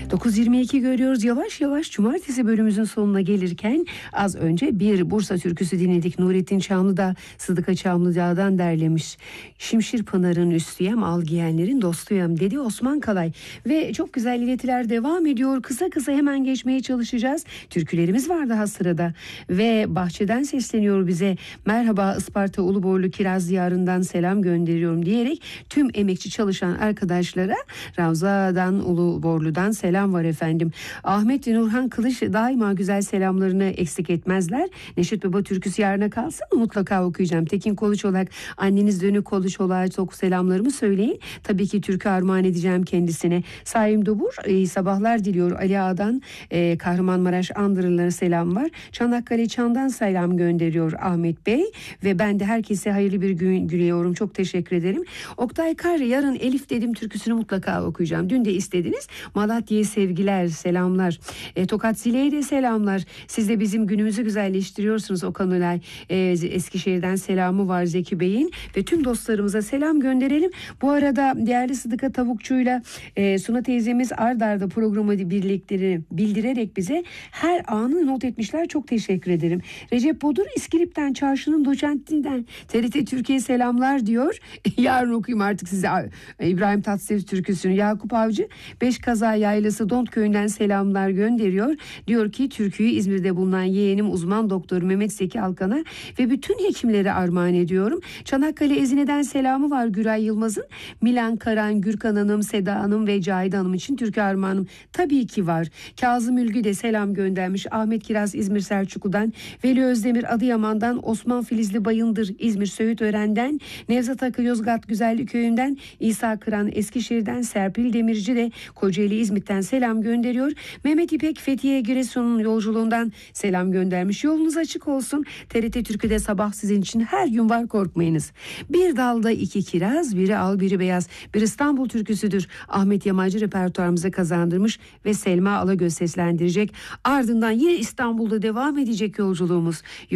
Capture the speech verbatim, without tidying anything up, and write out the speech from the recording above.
dokuz yirmi iki görüyoruz. Yavaş yavaş cumartesi bölümümüzün sonuna gelirken az önce bir Bursa türküsü dinledik. Nurettin Çamlıdağ, Sıdıka Çamlıdağ'dan derlemiş. Şimşir Pınar'ın üstüyem, al giyenlerin dostuyum dedi Osman Kalay. Ve çok güzel iletiler devam ediyor. Kısa kısa hemen geçmeye çalışacağız. Türkülerimiz var daha sırada. Ve bahçeden sesleniyor bize. Merhaba, Isparta Uluborlu Kiraz Diyarı'ndan selam gönderiyorum diyerek tüm emekçi çalışan arkadaşlara Ravza'dan, Uluborlu'dan selam var efendim. Ahmet ve Nurhan Kılıç daima güzel selamlarını eksik etmezler. Neşet Baba türküsü yarına kalsın mı mutlaka okuyacağım. Tekin Koluçolak, anneniz Dönük Koluçolak'a çok selamlarımı söyleyin. Tabii ki türkü armağan edeceğim kendisine. Saim Dobur iyi sabahlar diliyor. Ali Ağa'dan e, Kahramanmaraş Andırılarına selam var. Çanakkale Çan'dan selam gönderiyor Ahmet Bey. Ve ben de herkese hayırlı bir gün diliyorum. Çok teşekkür ederim. Oktay Kar, yarın Elif dedim türküsünü mutlaka okuyacağım. Dün de istediniz. Malatya'ya sevgiler, selamlar. E, Tokat Zile'ye de selamlar. Siz de bizim günümüzü güzelleştiriyorsunuz Okan Ölay. E, Eskişehir'den selamı var Zeki Bey'in. Ve tüm dostlarımıza selam gönderelim. Bu arada değerli Sıdıka Tavukçu'yla e, Suna teyzemiz ard arda programı birlikleri bildirerek bize her anı not etmişler. Çok teşekkür ederim. Recep Bodur İskilip'ten, Çarşı'nın doçentinden T R T Türkiye selamlar diyor. Yarın okuyayım artık size İbrahim Tatlıses türküsünü. Yakup Avcı Beşkaza Yaylası Dont Köyü'nden selamlar gönderiyor. Diyor ki türküyü İzmir'de bulunan yeğenim uzman doktor Mehmet Zeki Alkan'a ve bütün hekimlere armağan ediyorum. Çanakkale Ezine'den selamı var Güray Yılmaz'ın. Milan Karan, Gürkan Hanım, Seda Hanım ve Cahide Hanım için türkü armağanım tabii ki var. Kazım Ülgü de selam göndermiş. Ahmet Kiraz İzmir Selçuklu'dan, Veli Özdemir Adıyaman'dan, Osman Filizli Bayındır İzmir Söğütören'den, Nevzat Akı Yozgat Güzellik Köyü'nden, İsa Kıran Eskişehir'den, Serpil Demirci de Kocaeli İzmit'ten selam gönderiyor. Mehmet İpek Fethiye Giresun'un yolculuğundan selam göndermiş. Yolunuz açık olsun. T R T Türkü'de sabah sizin için her gün var, korkmayınız. Bir dalda iki kiraz, biri al biri beyaz. Bir İstanbul türküsüdür. Ahmet Yamacı repertuarımıza kazandırmış ve Selma Alagöz seslendirecek. Ardından yine İstanbul'da devam edecek yolculuğumuz.